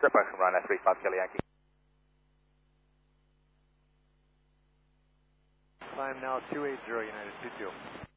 Departure from runway 35 Kilo Yankee. Climb now 280 United 22.